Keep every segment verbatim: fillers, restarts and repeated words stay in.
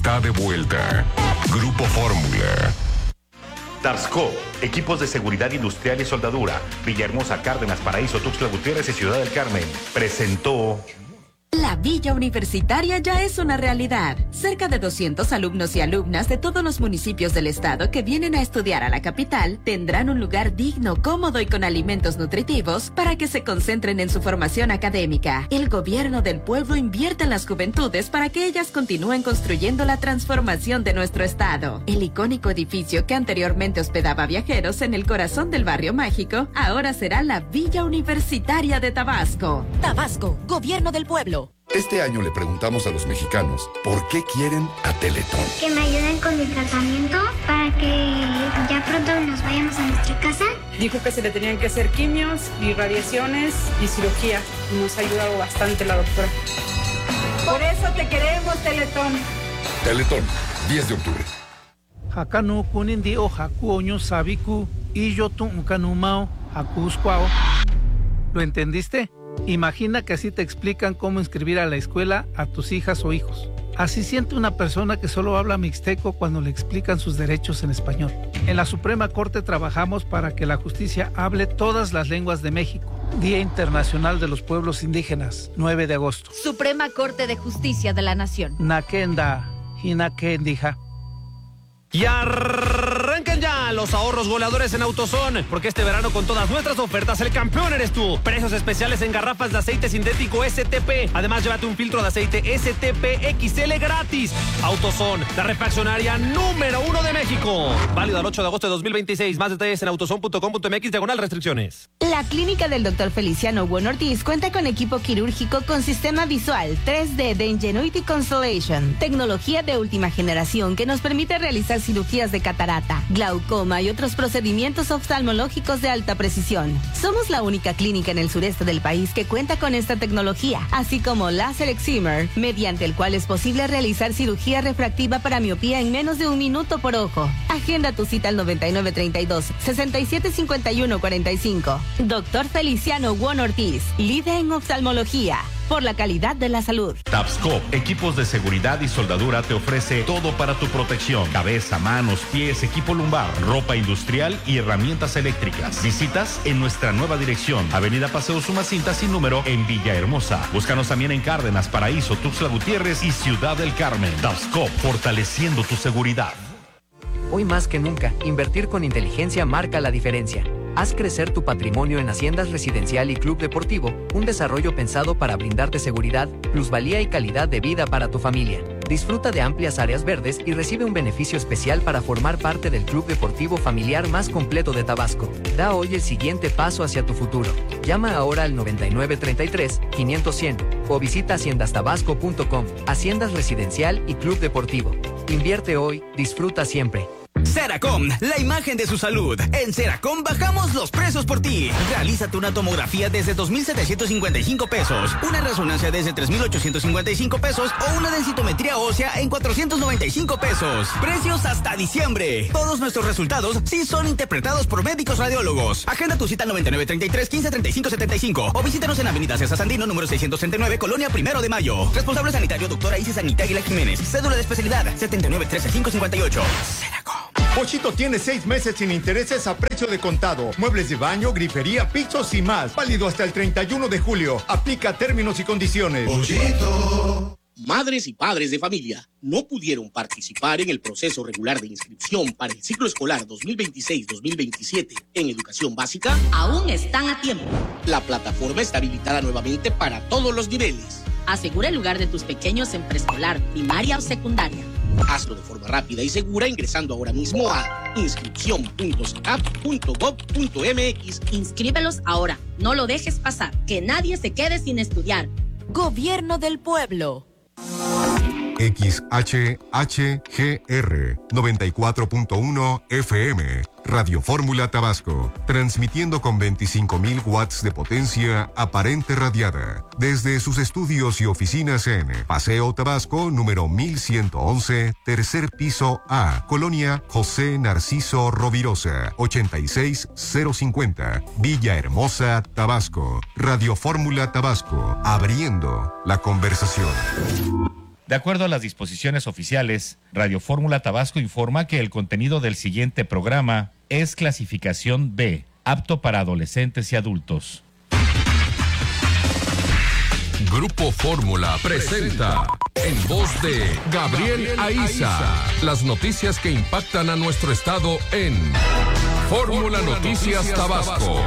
está de vuelta. Grupo Fórmula. Tarsco, equipos de seguridad industrial y soldadura, Villahermosa, Cárdenas, Paraíso, Tuxtla Gutiérrez y Ciudad del Carmen, presentó... La Villa Universitaria ya es una realidad. Cerca de doscientos alumnos y alumnas de todos los municipios del estado que vienen a estudiar a la capital tendrán un lugar digno, cómodo y con alimentos nutritivos para que se concentren en su formación académica. El gobierno del pueblo invierte en las juventudes para que ellas continúen construyendo la transformación de nuestro estado. El icónico edificio que anteriormente hospedaba viajeros en el corazón del barrio mágico ahora será la Villa Universitaria de Tabasco. Tabasco, gobierno del pueblo. Este año le preguntamos a los mexicanos por qué quieren a Teletón. Que me ayuden con mi tratamiento para que ya pronto nos vayamos a nuestra casa. Dijo que se le tenían que hacer quimios y radiaciones y cirugía. Nos ha ayudado bastante la doctora. Por eso te queremos, Teletón. Teletón, diez de octubre. Hakanu kunindi o hakuoño sabiku y yo tuncanumao hakuscuao. ¿Lo entendiste? Imagina que así te explican cómo inscribir a la escuela a tus hijas o hijos. Así siente una persona que solo habla mixteco cuando le explican sus derechos en español. En la Suprema Corte trabajamos para que la justicia hable todas las lenguas de México. Día Internacional de los Pueblos Indígenas, nueve de agosto. Suprema Corte de Justicia de la Nación. Nakenda, Hinakendija. Y arranquen ya los ahorros goleadores en AutoZone, porque este verano con todas nuestras ofertas el campeón eres tú. Precios especiales en garrafas de aceite sintético S T P. Además, llévate un filtro de aceite S T P X L gratis. AutoZone, la refaccionaria número uno de México. Válido al ocho de agosto de dos mil veintiséis. Más detalles en autozone punto com punto m x diagonal restricciones. La clínica del doctor Feliciano Bueno Ortiz cuenta con equipo quirúrgico con sistema visual tres D de Ingenuity Constellation, tecnología de última generación que nos permite realizar cirugías de catarata, glaucoma y otros procedimientos oftalmológicos de alta precisión. Somos la única clínica en el sureste del país que cuenta con esta tecnología, así como láser excimer, mediante el cual es posible realizar cirugía refractiva para miopía en menos de un minuto por ojo. Agenda tu cita al noventa y nueve treinta y dos, sesenta y siete cincuenta y uno cuarenta y cinco. Doctor Feliciano Bueno Ortiz, líder en oftalmología. Por la calidad de la salud. Tabsco, equipos de seguridad y soldadura, te ofrece todo para tu protección. Cabeza, manos, pies, equipo lumbar, ropa industrial y herramientas eléctricas. Visitas en nuestra nueva dirección, Avenida Paseo Sumacinta sin número en Villahermosa. Búscanos también en Cárdenas, Paraíso, Tuxtla Gutiérrez y Ciudad del Carmen. Tabsco, fortaleciendo tu seguridad. Hoy más que nunca, invertir con inteligencia marca la diferencia. Haz crecer tu patrimonio en Haciendas Residencial y Club Deportivo, un desarrollo pensado para brindarte seguridad, plusvalía y calidad de vida para tu familia. Disfruta de amplias áreas verdes y recibe un beneficio especial para formar parte del club deportivo familiar más completo de Tabasco. Da hoy el siguiente paso hacia tu futuro. Llama ahora al noventa y nueve treinta y tres, quinientos cien o visita haciendas tabasco punto com. Haciendas Residencial y Club Deportivo. Invierte hoy, disfruta siempre. Seracom, la imagen de su salud. En Seracom bajamos los precios por ti. Realízate una tomografía desde dos mil setecientos cincuenta y cinco pesos, una resonancia desde tres mil ochocientos cincuenta y cinco pesos o una densitometría ósea en cuatrocientos noventa y cinco pesos. Precios hasta diciembre. Todos nuestros resultados sí son interpretados por médicos radiólogos. Agenda tu cita al noventa y nueve treinta y tres, quince treinta y cinco setenta y cinco o visítanos en Avenida César Sandino, número seiscientos treinta y nueve, Colonia Primero de Mayo. Responsable sanitario, doctora Isis Anita Aguilar Jiménez. Cédula de especialidad, setenta y nueve trece cinco cincuenta y ocho. Seracom. Pochito tiene seis meses sin intereses a precio de contado. Muebles de baño, grifería, pisos y más. Válido hasta el treinta y uno de julio. Aplica términos y condiciones. Pochito. Madres y padres de familia no pudieron participar en el proceso regular de inscripción para el ciclo escolar dos mil veintiséis dos mil veintisiete en educación básica. Aún están a tiempo. La plataforma está habilitada nuevamente para todos los niveles. Asegura el lugar de tus pequeños en preescolar, primaria o secundaria. Hazlo de forma rápida y segura ingresando ahora mismo a inscripción punto secap punto gob punto m x. Inscríbelos ahora. No lo dejes pasar. Que nadie se quede sin estudiar. Gobierno del pueblo. X H H G R noventa y cuatro punto uno F M, Radio Fórmula Tabasco, transmitiendo con veinticinco mil watts de potencia aparente radiada, desde sus estudios y oficinas en Paseo Tabasco, número mil ciento once, tercer piso A, Colonia José Narciso Rovirosa, ochenta y seis cero cincuenta, Villahermosa, Tabasco. Radio Fórmula Tabasco, abriendo la conversación. De acuerdo a las disposiciones oficiales, Radio Fórmula Tabasco informa que el contenido del siguiente programa es clasificación B, apto para adolescentes y adultos. Grupo Fórmula presenta, en voz de Gabriel Aiza, las noticias que impactan a nuestro estado en Fórmula Noticias Tabasco.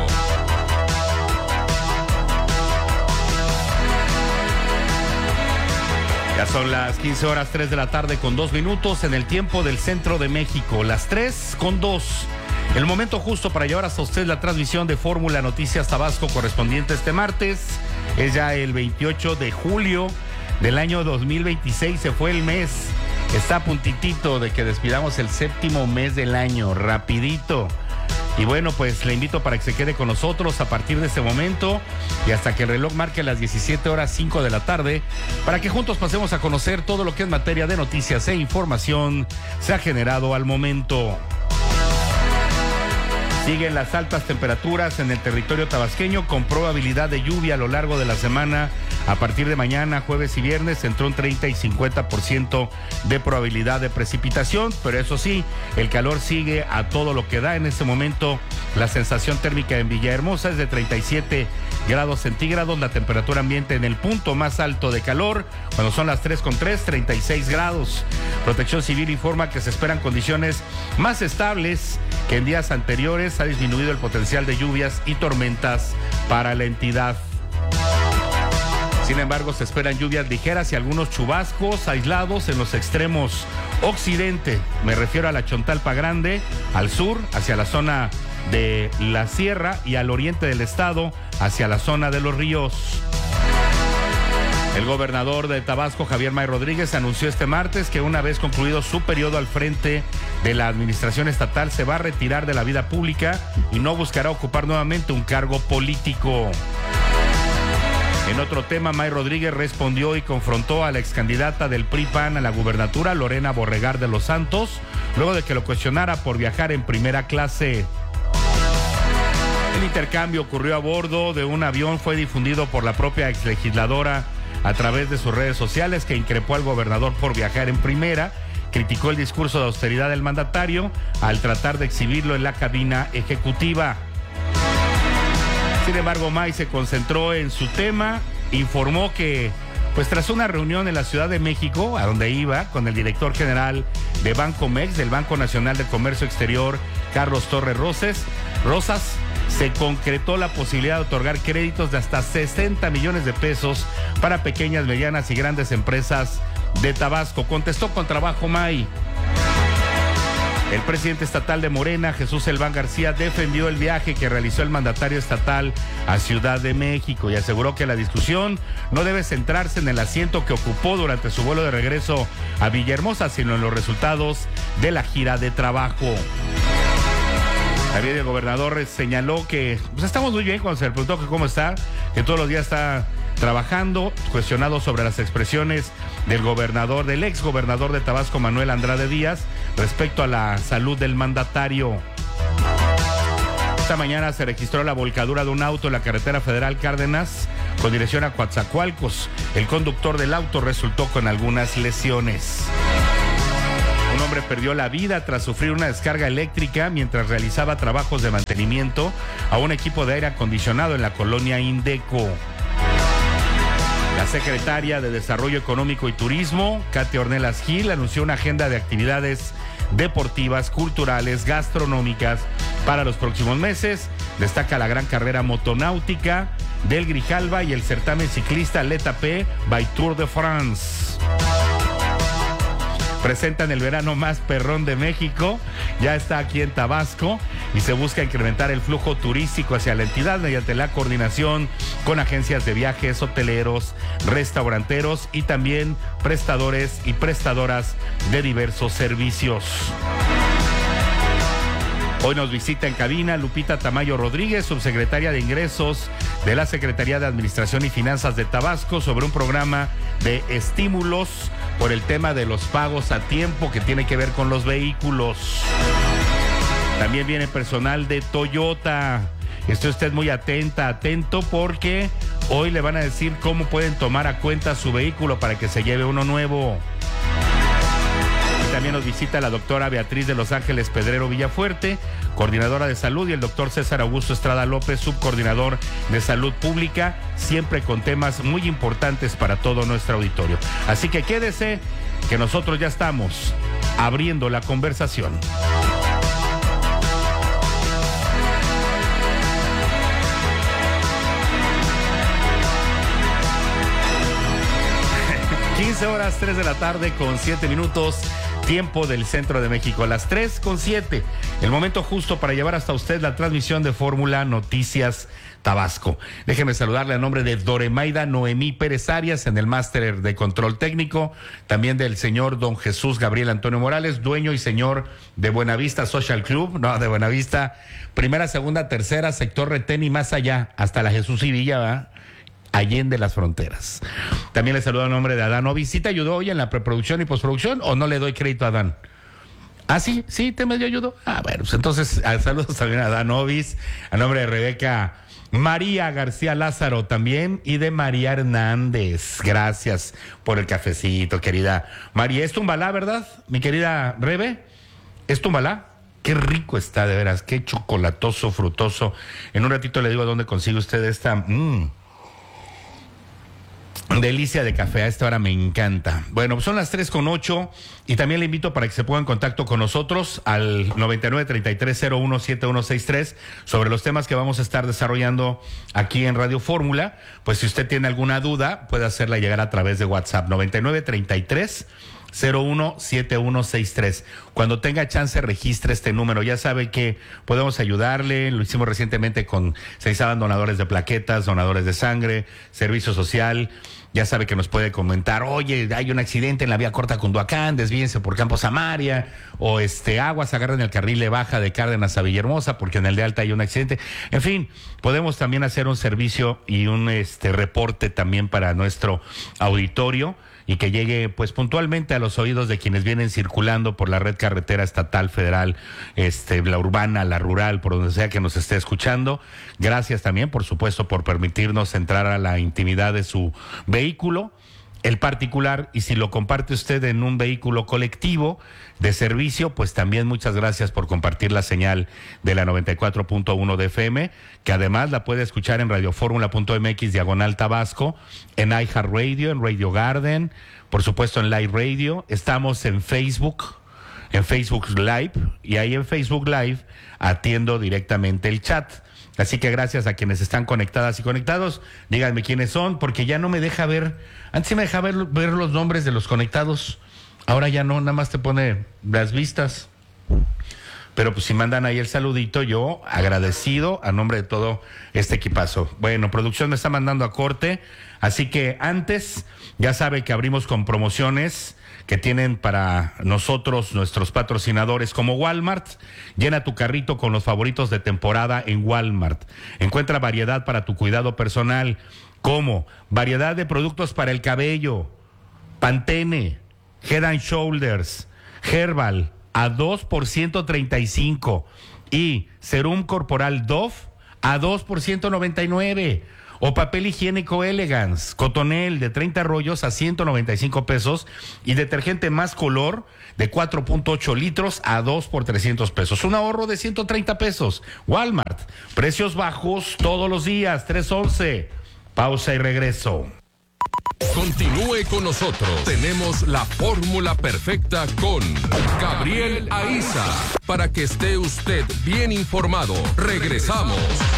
Ya son las quince horas, tres de la tarde con dos minutos en el tiempo del centro de México, las tres con dos. El momento justo para llevar hasta usted la transmisión de Fórmula Noticias Tabasco correspondiente este martes. Es ya el veintiocho de julio del año dos mil veintiséis, se fue el mes. Está a puntitito de que despidamos el séptimo mes del año, rapidito. Y bueno, pues le invito para que se quede con nosotros a partir de este momento y hasta que el reloj marque las diecisiete horas cinco de la tarde, para que juntos pasemos a conocer todo lo que en materia de noticias e información se ha generado al momento. Siguen las altas temperaturas en el territorio tabasqueño con probabilidad de lluvia a lo largo de la semana. A partir de mañana, jueves y viernes, entre un treinta y cincuenta por ciento de probabilidad de precipitación, pero eso sí, el calor sigue a todo lo que da. En este momento, la sensación térmica en Villahermosa es de treinta y siete grados centígrados, la temperatura ambiente en el punto más alto de calor, cuando son las tres con tres, treinta y seis grados. Protección Civil informa que se esperan condiciones más estables que en días anteriores. Ha disminuido el potencial de lluvias y tormentas para la entidad. Sin embargo, se esperan lluvias ligeras y algunos chubascos aislados en los extremos occidente. Me refiero a la Chontalpa Grande, al sur, hacia la zona de la sierra, y al oriente del estado, hacia la zona de los ríos. El gobernador de Tabasco, Javier May Rodríguez, anunció este martes que una vez concluido su periodo al frente de la administración estatal, se va a retirar de la vida pública y no buscará ocupar nuevamente un cargo político. En otro tema, May Rodríguez respondió y confrontó a la excandidata del P R I-P A N a la gubernatura, Lorena Borregar de los Santos, luego de que lo cuestionara por viajar en primera clase. El intercambio ocurrió a bordo de un avión, fue difundido por la propia exlegisladora a través de sus redes sociales, que increpó al gobernador por viajar en primera, criticó el discurso de austeridad del mandatario al tratar de exhibirlo en la cabina ejecutiva. Sin embargo, May se concentró en su tema, informó que, pues tras una reunión en la Ciudad de México, a donde iba con el director general de Bancomex, del Banco Nacional de Comercio Exterior, Carlos Torres Rosas, Rosas, se concretó la posibilidad de otorgar créditos de hasta sesenta millones de pesos para pequeñas, medianas y grandes empresas de Tabasco. Contestó con trabajo May. El presidente estatal de Morena, Jesús Elván García, defendió el viaje que realizó el mandatario estatal a Ciudad de México y aseguró que la discusión no debe centrarse en el asiento que ocupó durante su vuelo de regreso a Villahermosa, sino en los resultados de la gira de trabajo. También el gobernador señaló que pues estamos muy bien cuando se le preguntó que cómo está, que todos los días está trabajando, cuestionado sobre las expresiones del gobernador, del ex gobernador de Tabasco, Manuel Andrade Díaz, respecto a la salud del mandatario. Esta mañana se registró la volcadura de un auto en la carretera federal Cárdenas con dirección a Coatzacoalcos. El conductor del auto resultó con algunas lesiones. Un hombre perdió la vida tras sufrir una descarga eléctrica mientras realizaba trabajos de mantenimiento a un equipo de aire acondicionado en la colonia Indeco. La secretaria de Desarrollo Económico y Turismo, Katia Ornelas Gil, anunció una agenda de actividades deportivas, culturales, gastronómicas para los próximos meses. Destaca la gran carrera motonáutica del Grijalva y el certamen ciclista L'Etape by Tour de France. Presentan el verano más perrón de México, ya está aquí en Tabasco y se busca incrementar el flujo turístico hacia la entidad mediante la coordinación con agencias de viajes, hoteleros, restauranteros y también prestadores y prestadoras de diversos servicios. Hoy nos visita en cabina Lupita Tamayo Rodríguez, subsecretaria de Ingresos de la Secretaría de Administración y Finanzas de Tabasco, sobre un programa de estímulos por el tema de los pagos a tiempo que tiene que ver con los vehículos. También viene personal de Toyota. Esté usted muy atenta, atento, porque Hoy le van a decir cómo pueden tomar a cuenta su vehículo para que se lleve uno nuevo. Y también nos visita la doctora Beatriz de Los Ángeles Pedrero Villafuerte, coordinadora de salud, y el doctor César Augusto Estrada López, subcoordinador de salud pública, siempre con temas muy importantes para todo nuestro auditorio. Así que quédese, que nosotros ya estamos abriendo la conversación. quince horas, tres de la tarde con siete minutos, tiempo del centro de México, a las tres con siete, el momento justo para llevar hasta usted la transmisión de Fórmula Noticias Tabasco. Déjeme saludarle a nombre de Doremaida Noemí Pérez Arias en el máster de control técnico, también del señor don Jesús Gabriel Antonio Morales, dueño y señor de Buenavista Social Club, no, de Buenavista, primera, segunda, tercera, sector Retén y más allá, hasta la Jesús y Villa, ¿verdad? Allende las fronteras. También le saludo a nombre de Adán Ovis. ¿Sí te ayudó hoy en la preproducción y postproducción o no le doy crédito a Adán? Ah, sí, sí, te medio ayudó. Ah, bueno, pues entonces saludos también a Adán Ovis, a nombre de Rebeca María García Lázaro también y de María Hernández. Gracias por el cafecito, querida María. Es Tumbalá, ¿verdad? Mi querida Rebe, ¿es Tumbalá? Qué rico está, de veras, qué chocolatoso, frutoso. En un ratito le digo dónde consigue usted esta... Mmm, delicia de café, a esta hora me encanta. Bueno, son las tres con ocho y también le invito para que se ponga en contacto con nosotros al noventa y nueve, treinta y tres, cero uno, setenta y uno sesenta y tres sobre los temas que vamos a estar desarrollando aquí en Radio Fórmula. Pues si usted tiene alguna duda, puede hacerla llegar a través de WhatsApp, noventa y nueve, treinta y tres, cero uno, setenta y uno sesenta y tres. Cuando tenga chance, registre este número. Ya sabe que podemos ayudarle. Lo hicimos recientemente con Seisaban donadores de plaquetas, donadores de sangre, servicio social. Ya sabe que nos puede comentar, oye, hay un accidente en la vía corta Cunduacán, desvíense por Campos Samaria, o este, aguas, agarren el carril de baja de Cárdenas a Villahermosa, porque en el de Alta hay un accidente. En fin, podemos también hacer un servicio y un este reporte también para nuestro auditorio, y que llegue pues puntualmente a los oídos de quienes vienen circulando por la red carretera estatal, federal, este, la urbana, la rural, por donde sea que nos esté escuchando. Gracias también, por supuesto, por permitirnos entrar a la intimidad de su vehículo, el particular, y si lo comparte usted en un vehículo colectivo de servicio, pues también muchas gracias por compartir la señal de la noventa y cuatro punto uno de F M, que además la puede escuchar en radioformula punto m x diagonal Tabasco, en iHeartRadio, en Radio Garden, por supuesto en Live Radio. Estamos en Facebook, en Facebook Live, y ahí en Facebook Live atiendo directamente el chat. Así que gracias a quienes están conectadas y conectados. Díganme quiénes son, porque ya no me deja ver. Antes sí me dejaba ver, ver los nombres de los conectados. Ahora ya no, nada más te pone las vistas. Pero pues si mandan ahí el saludito, yo agradecido a nombre de todo este equipazo. Bueno, producción me está mandando a corte. Así que antes, ya sabe que abrimos con promociones que tienen para nosotros nuestros patrocinadores como Walmart. Llena tu carrito con los favoritos de temporada en Walmart. Encuentra variedad para tu cuidado personal, como variedad de productos para el cabello, Pantene, Head and Shoulders, Herbal a dos por ciento treinta y cinco y Serum Corporal Dove a dos por ciento noventa y nueve. O papel higiénico Elegance, Cotonel de treinta rollos a ciento noventa y cinco pesos, y detergente Más Color de cuatro punto ocho litros a dos por trescientos pesos. Un ahorro de ciento treinta pesos. Walmart, precios bajos todos los días, tres once. Pausa y regreso. Continúe con nosotros. Tenemos la fórmula perfecta con Gabriel Aiza, para que esté usted bien informado. Regresamos.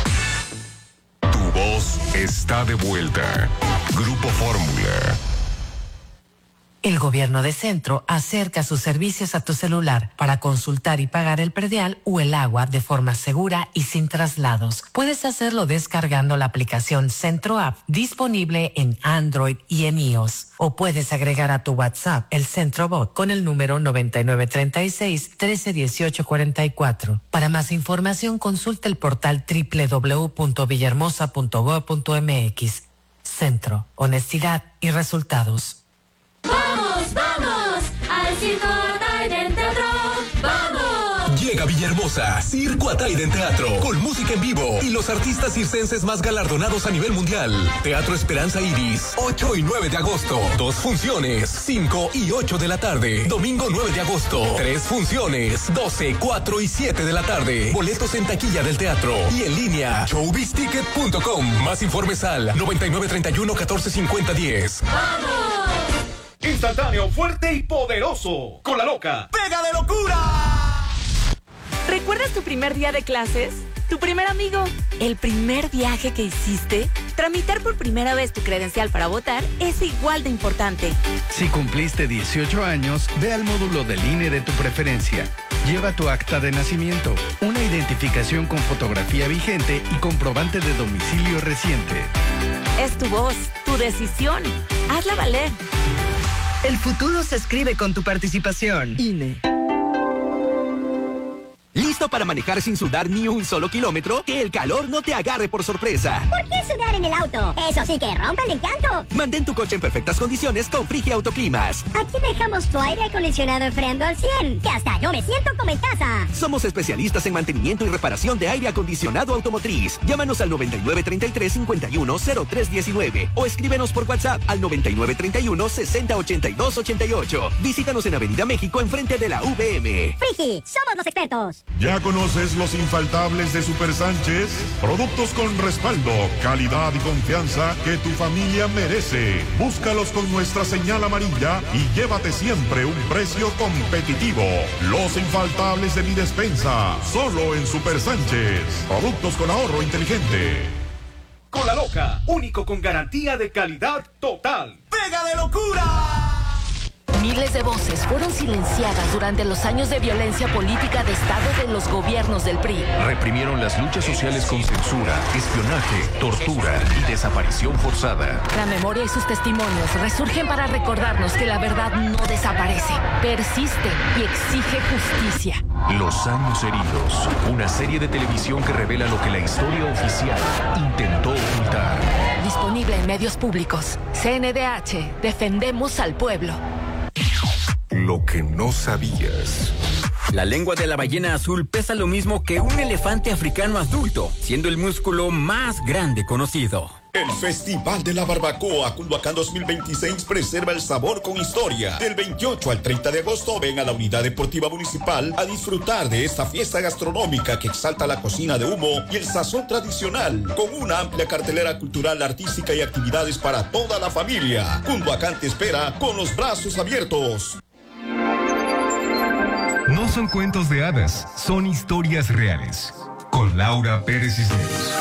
Tu voz está de vuelta. Grupo Fórmula. El gobierno de Centro acerca sus servicios a tu celular para consultar y pagar el predial o el agua de forma segura y sin traslados. Puedes hacerlo descargando la aplicación Centro App, disponible en Android y en iOS. O puedes agregar a tu WhatsApp el Centro Bot con el número noventa y nueve treinta y seis, trece dieciocho cuarenta y cuatro. Para más información, consulta el portal doble u doble u doble u punto villahermosa punto gob punto m x. Centro, honestidad y resultados. ¡Vamos, vamos! ¡Al circo del teatro! ¡Vamos! Llega Villahermosa, Circo Ataide en teatro, con música en vivo y los artistas circenses más galardonados a nivel mundial. Teatro Esperanza Iris, ocho y nueve de agosto. Dos funciones, cinco y ocho de la tarde. Domingo nueve de agosto, tres funciones, doce, cuatro y siete de la tarde. Boletos en taquilla del teatro y en línea, showbiz ticket punto com. Más informes al noventa y nueve treinta y uno catorce cincuenta diez. ¡Vamos! Instantáneo, fuerte y poderoso. Con la loca. ¡Pega de locura! ¿Recuerdas tu primer día de clases? ¿Tu primer amigo? ¿El primer viaje que hiciste? Tramitar por primera vez tu credencial para votar es igual de importante. Si cumpliste dieciocho años, ve al módulo del I N E de tu preferencia. Lleva tu acta de nacimiento, una identificación con fotografía vigente y comprobante de domicilio reciente. Es tu voz, tu decisión. Hazla valer. El futuro se escribe con tu participación. I N E. ¿Listo para manejar sin sudar ni un solo kilómetro? Que el calor no te agarre por sorpresa. ¿Por qué sudar en el auto? Eso sí que rompe el encanto. Mantén tu coche en perfectas condiciones con Frigia Autoclimas. Aquí dejamos tu aire acondicionado enfriando al cien, que hasta yo me siento como en casa. Somos especialistas en mantenimiento y reparación de aire acondicionado automotriz. Llámanos al noventa y nueve treinta y tres cincuenta y uno cero tres diecinueve o escríbenos por WhatsApp al noventa y nueve treinta y uno sesenta ochenta y dos ochenta y ocho. Visítanos en Avenida México enfrente de la V M. Frigi, somos los expertos. ¿Ya conoces los infaltables de Super Sánchez? Productos con respaldo, calidad y confianza que tu familia merece. Búscalos con nuestra señal amarilla y llévate siempre un precio competitivo. Los infaltables de mi despensa, solo en Super Sánchez. Productos con ahorro inteligente. Con la loca, único con garantía de calidad total. ¡Pega de locura! Miles de voces fueron silenciadas durante los años de violencia política de Estado de los gobiernos del P R I. Reprimieron las luchas sociales con censura, espionaje, tortura y desaparición forzada. La memoria y sus testimonios resurgen para recordarnos que la verdad no desaparece, persiste y exige justicia. Los años heridos, una serie de televisión que revela lo que la historia oficial intentó ocultar. Disponible en medios públicos. C N D H, defendemos al pueblo. Lo que no sabías. La lengua de la ballena azul pesa lo mismo que un elefante africano adulto, siendo el músculo más grande conocido. El Festival de la Barbacoa Culhuacán dos mil veintiséis preserva el sabor con historia. Del veintiocho al treinta de agosto ven a la Unidad Deportiva Municipal a disfrutar de esta fiesta gastronómica que exalta la cocina de humo y el sazón tradicional, con una amplia cartelera cultural, artística y actividades para toda la familia. Culhuacán te espera con los brazos abiertos. No son cuentos de hadas, son historias reales. Con Laura Pérez Cisneros.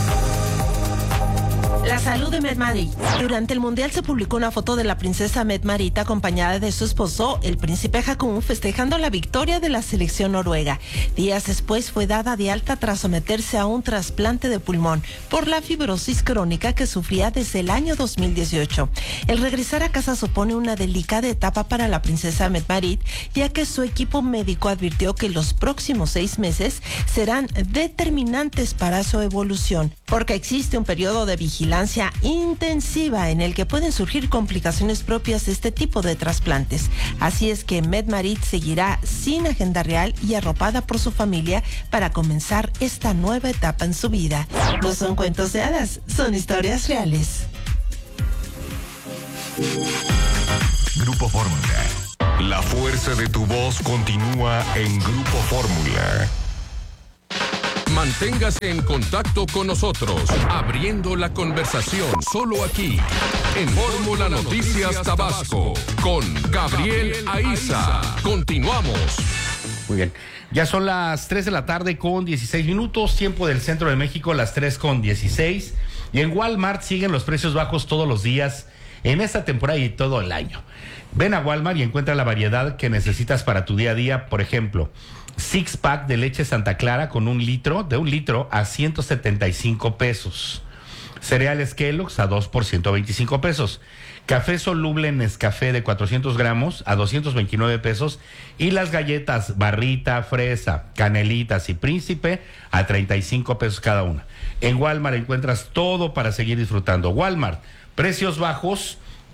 La salud de Medmarit. Durante el Mundial se publicó una foto de la princesa Medmarit acompañada de su esposo, el príncipe Haakon, festejando la victoria de la selección noruega. Días después fue dada de alta tras someterse a un trasplante de pulmón por la fibrosis crónica que sufría desde el año dos mil dieciocho. El regresar a casa supone una delicada etapa para la princesa Medmarit, ya que su equipo médico advirtió que los próximos seis meses serán determinantes para su evolución, porque existe un periodo de vigilancia intensiva en el que pueden surgir complicaciones propias de este tipo de trasplantes. Así es que Medmarit seguirá sin agenda real y arropada por su familia para comenzar esta nueva etapa en su vida. No son cuentos de hadas, son historias reales. Grupo Fórmula. La fuerza de tu voz continúa en Grupo Fórmula. Manténgase en contacto con nosotros, abriendo la conversación solo aquí, en Fórmula Noticias Tabasco, con Gabriel Aiza. Continuamos. Muy bien. Ya son las tres de la tarde con dieciséis minutos, tiempo del centro de México, las tres con dieciséis. Y en Walmart siguen los precios bajos todos los días en esta temporada y todo el año. Ven a Walmart y encuentra la variedad que necesitas para tu día a día. Por ejemplo, six pack de leche Santa Clara con un litro, de un litro a ciento setenta y cinco pesos. Cereales Kellogg's a dos por ciento veinticinco pesos. Café soluble Nescafé de cuatrocientos gramos a doscientos veintinueve pesos. Y las galletas Barrita, Fresa, Canelitas y Príncipe a treinta y cinco pesos cada una. En Walmart encuentras todo para seguir disfrutando. Walmart, precios bajos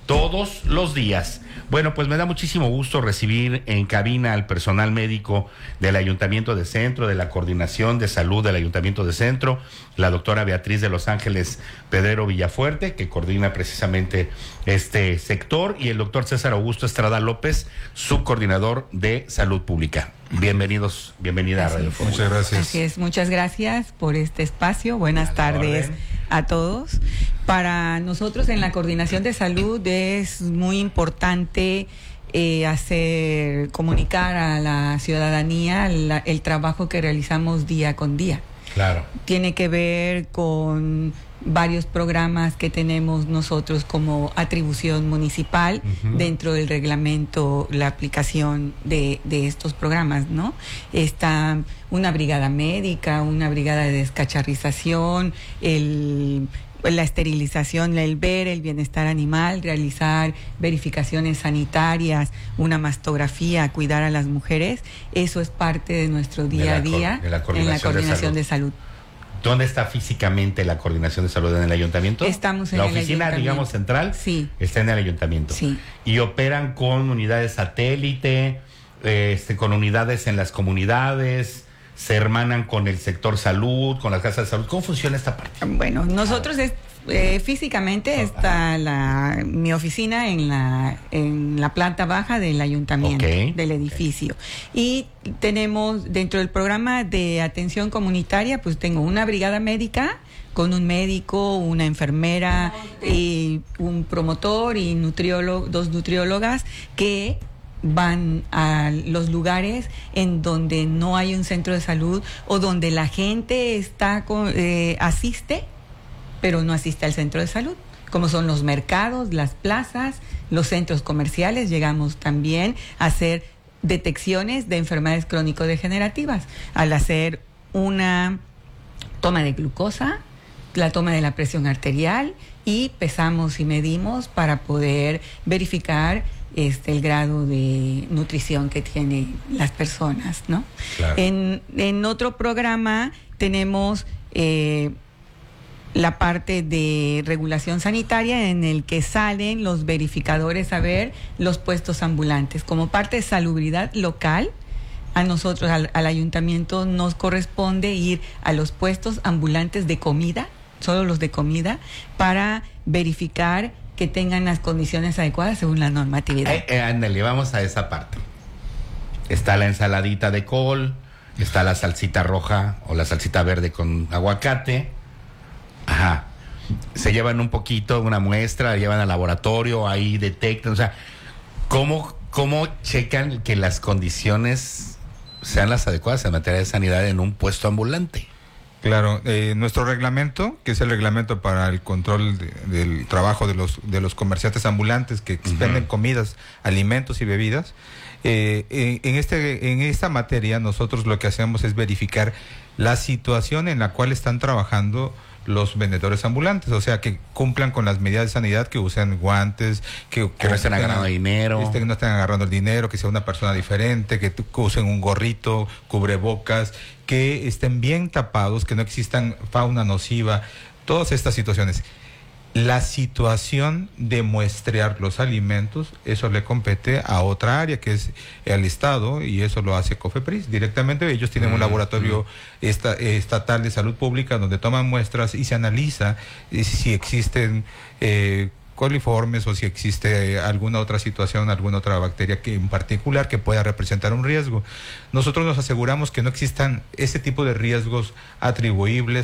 todos los días. Bueno, pues me da muchísimo gusto recibir en cabina al personal médico del Ayuntamiento de Centro, de la Coordinación de Salud del Ayuntamiento de Centro, la doctora Beatriz de Los Ángeles Pedrero Villafuerte, que coordina precisamente este sector, y el doctor César Augusto Estrada López, subcoordinador de Salud Pública. Bienvenidos, bienvenida Así a Radio es. Fórmula. Muchas gracias. Así es, muchas gracias por este espacio. Buenas a tardes a todos. Para nosotros en la Coordinación de Salud es muy importante eh, hacer, comunicar a la ciudadanía la, el trabajo que realizamos día con día. Claro. Tiene que ver con varios programas que tenemos nosotros como atribución municipal, uh-huh, dentro del reglamento, la aplicación de, de estos programas, ¿no? Está una brigada médica, una brigada de descacharrización, el... la esterilización, el ver el bienestar animal, realizar verificaciones sanitarias, una mastografía, cuidar a las mujeres, eso es parte de nuestro día a día de la en la coordinación de salud. ¿Dónde está físicamente la coordinación de salud? ¿En el ayuntamiento? Estamos en la el oficina, ayuntamiento, digamos, central, sí, está en el ayuntamiento. Sí. Y operan con unidades satélite, eh, este, con unidades en las comunidades, se hermanan con el sector salud, con las casas de salud. ¿Cómo funciona esta parte? Bueno, nosotros es, eh, físicamente está la, mi oficina en la en la planta baja del ayuntamiento, okay, del edificio. Okay. Y tenemos dentro del programa de atención comunitaria, pues tengo una brigada médica con un médico, una enfermera, y un promotor y nutriólogo, dos nutriólogas que van a los lugares en donde no hay un centro de salud o donde la gente está con, eh, asiste, pero no asiste al centro de salud, como son los mercados, las plazas, los centros comerciales. Llegamos también a hacer detecciones de enfermedades crónico-degenerativas al hacer una toma de glucosa, la toma de la presión arterial, y pesamos y medimos para poder verificar Este, el grado de nutrición que tienen las personas, ¿no? Claro. En, en otro programa tenemos eh, la parte de regulación sanitaria, en el que salen los verificadores a ver los puestos ambulantes. Como parte de salubridad local, a nosotros, al, al ayuntamiento, nos corresponde ir a los puestos ambulantes de comida, solo los de comida, para verificar que tengan las condiciones adecuadas según la normatividad. Eh, eh, ándale, vamos a esa parte. Está la ensaladita de col, está la salsita roja o la salsita verde con aguacate. Ajá. Se llevan un poquito, una muestra, la llevan al laboratorio, ahí detectan. O sea, ¿cómo, cómo checan que las condiciones sean las adecuadas en materia de sanidad en un puesto ambulante? Claro, eh, nuestro reglamento, que es el reglamento para el control de, del trabajo de los de los comerciantes ambulantes que expenden uh-huh. comidas, alimentos y bebidas, eh, en, en este en esta materia nosotros lo que hacemos es verificar la situación en la cual están trabajando los vendedores ambulantes, o sea, que cumplan con las medidas de sanidad, que usen guantes, que, que no estén agarrando dinero, este, que no estén agarrando el dinero, que sea una persona diferente, que, que usen un gorrito, cubrebocas, que estén bien tapados, que no existan fauna nociva, todas estas situaciones. La situación de muestrear los alimentos, eso le compete a otra área, que es el Estado, y eso lo hace COFEPRIS directamente. Ellos tienen mm, un laboratorio mm. esta, estatal de salud pública donde toman muestras y se analiza si existen eh, coliformes o si existe alguna otra situación, alguna otra bacteria que en particular que pueda representar un riesgo. Nosotros nos aseguramos que no existan ese tipo de riesgos atribuibles